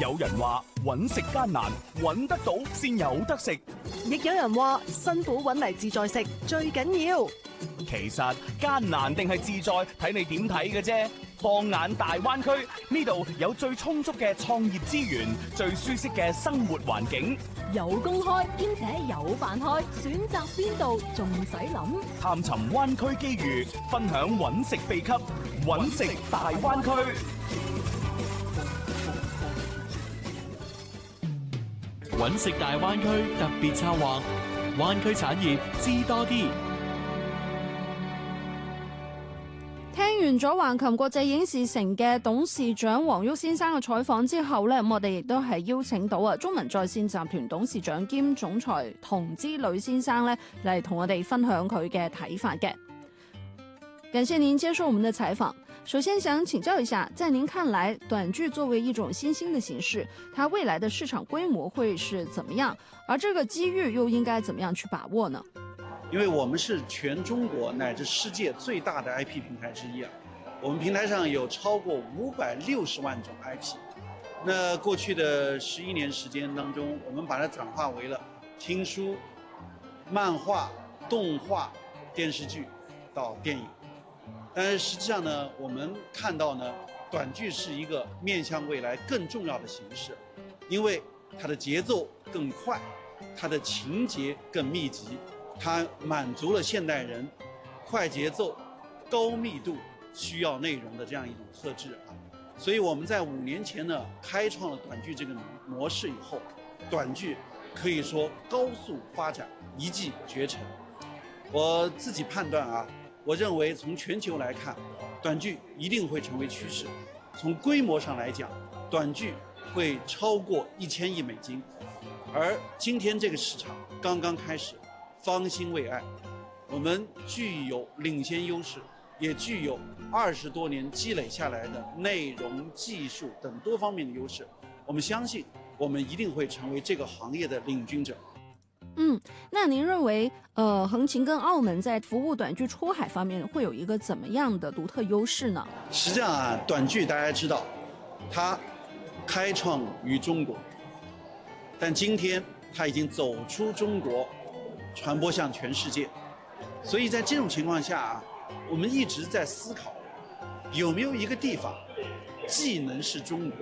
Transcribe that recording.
有人話揾食艱難，揾得到先有得食。 亦有人話辛苦揾嚟自在食最緊要。 其實艱難定係自在，睇你點睇嘅啫。放眼大灣區，呢度有最充足嘅創業資源，最舒適嘅生活環境， 有工開兼且有飯開，選擇邊度仲使諗？ 探尋灣區機遇，分享揾食秘笈，揾食大灣區。 揾食大灣區特別策劃，灣區產業知多啲。 聽完咗橫琴國際影視城嘅董事長黃旭先生嘅採訪之後呢，我哋亦都係邀請到中文在線集團董事長兼總裁童之旅先生呢嚟同我哋分享佢嘅睇法嘅。感謝您接受我們的採訪。首先想請教一下，在您看來，短劇作為一種新興的形式，它未來的市場規模會是怎麼樣？而這個機遇又應該怎麼樣去把握呢？ 因為我們是全中國乃至世界最大的 IP 平台之一啊，我們平台上有超過560萬種 IP。那過去的11年時間當中，我們把它轉化為了聽書、漫畫、動畫、電視劇到電影。但是實際上呢，我們看到呢，短劇是一個面向未來更重要的形式，因為它的節奏更快，它的情節更密集，它滿足了現代人快節奏、高密度需要內容的這樣一種特質啊。所以我們在5年前呢，開創了短劇這個模式以後，短劇可以說高速發展，一騎絕塵。我自己判斷啊，我認為從全球來看，短劇一定會成為趨勢。從規模上來講，短劇會超過1000億美金。而今天這個市場剛剛開始，方興未艾，我們具有領先優勢，也具有20多年積累下來的內容、技術等多方面的優勢。我們相信，我們一定會成為這個行業的領軍者。 那您認為，橫琴跟澳門在服務短劇出海方面會有一個怎麼樣的獨特優勢呢？ 實際上啊，短劇大家知道，它開創於中國，但今天它已經走出中國，傳播向全世界。所以在這種情況下啊，我們一直在思考，有沒有一個地方既能是中國，